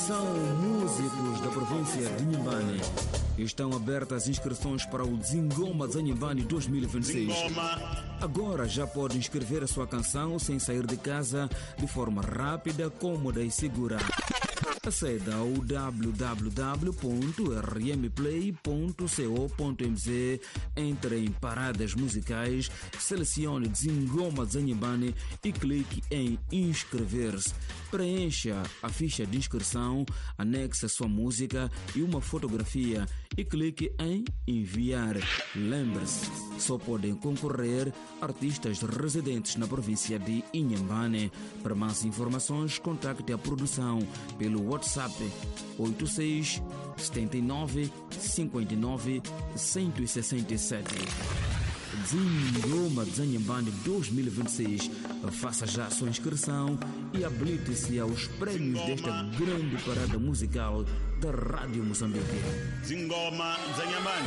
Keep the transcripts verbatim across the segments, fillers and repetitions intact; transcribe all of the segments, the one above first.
Atenção, músicos da província de Inhambane. Estão abertas as inscrições para o Dzingoma Dzanyimbane dois mil e vinte e seis. Agora já pode inscrever a sua canção sem sair de casa de forma rápida, cômoda e segura. Acede ao w w w ponto r m play ponto co ponto m z, entre em paradas musicais, selecione Dzingoma Dzanyimbane e clique em inscrever-se. Preencha a ficha de inscrição, anexe a sua música e uma fotografia e clique em enviar. Lembre-se, só podem concorrer artistas residentes na província de Inhambane. Para mais informações, contacte a produção pelo WhatsApp oito seis sete nove cinco nove um seis sete. Dzingoma Dzanyimbane dois mil e vinte e seis. Faça já a sua inscrição e habilite-se aos prêmios desta grande parada musical da Rádio Moçambique. Dzingoma Dzanyimbane.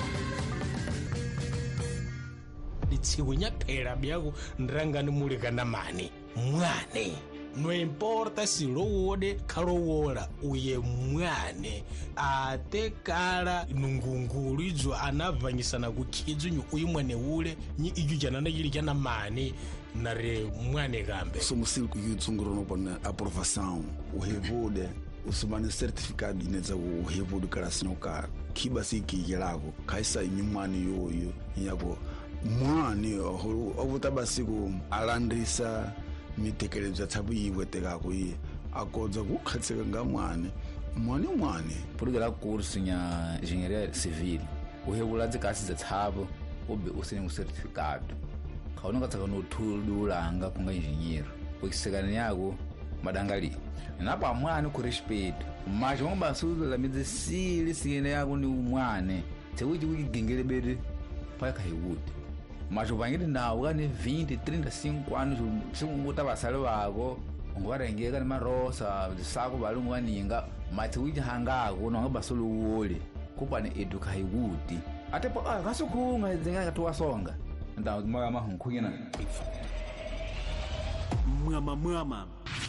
Litsiwinya phela byako nrangani mulikana mani mwane. No importa si lowode kalowola uye mwane ate kala nungungulu izo anavanyisana kukhidzo nyu uyi mwane ule nyi iju janana yili jana mani nare mwane gambe. Somos cinco que tsungurano para aprovação o revude o sumane certificado ineza o revude karasino ka kibasi ki yelago kaisa nyumani yo yo yabo mwane o vutabasiku alandrisa mitekerezo tsabuyiwe tekako yi akodza kukhatseka nga mwane mwane mwane purigala curso nya engenharia civil o regular de kasi zathabo obe usene um certificado kaona katsaka no thululanga kunga engenheiro okusekana yako madangali napa mwane ku respeito mas vamos basuza la medicina sine yako ni mwane tewuji kugingele bere pa kaiwudi mas uvangile nawo kane vinte, trinta e cinco anos singuta basale bako ngwarengeka marosa sako balungu baninga mathi ujihangako nonga basolo wole kupane eduka hiwudi atepo ah kasukhunga zinga tuwa songa ndawo mama hunkhuyena mwama mwama